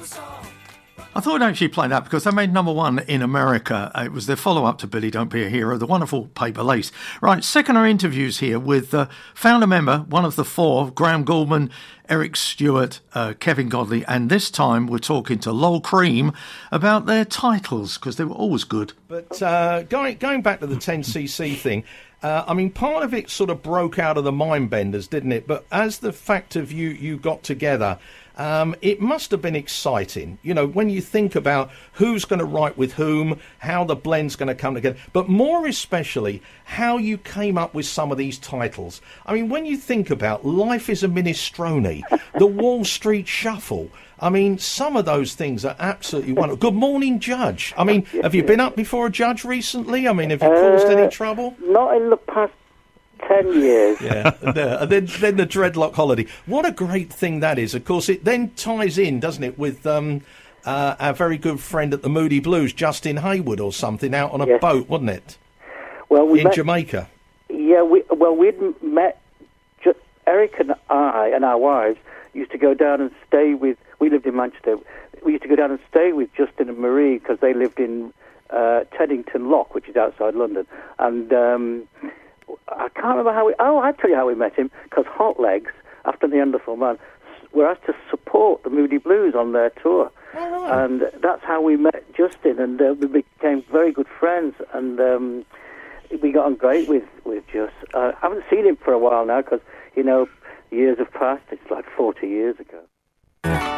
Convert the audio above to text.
I thought I'd actually play that because they made number one in America. It was their follow-up to Billy Don't Be a Hero, the wonderful Paper Lace. Right, second our interviews here with founder member, one of the four, Graham Gouldman, Eric Stewart, Kevin Godley, and this time we're talking to Lol Creme about their titles because they were always good. But going back to the 10cc thing, I mean, part of it sort of broke out of the Mindbenders, didn't it? But as the fact of you got together, it must have been exciting, you know, when you think about who's going to write with whom, how the blend's going to come together, but more especially how you came up with some of these titles. I mean, when you think about Life is a Minestrone, The Wall Street Shuffle, I mean, some of those things are absolutely wonderful. Good Morning Judge. I mean, have you been up before a judge recently? I mean, have you caused any trouble? Not in the past 10 years. Yeah, and then the Dreadlock Holiday. What a great thing that is. Of course, it then ties in, doesn't it, with our very good friend at the Moody Blues, Justin Hayward or something, out on a boat, wasn't it? Well, in Jamaica. Yeah, we'd met, Eric and I and our wives used to go down and stay with, we lived in Manchester, we used to go down and stay with Justin and Marie because they lived in Teddington Lock, which is outside London. And I can't remember how I'll tell you how we met him, because Hot Legs, after the Neanderthal Man, were asked to support the Moody Blues on their tour. Oh, right. And that's how we met Justin, and we became very good friends, and we got on great with Just. I haven't seen him for a while now, because, you know, years have passed. It's like 40 years ago.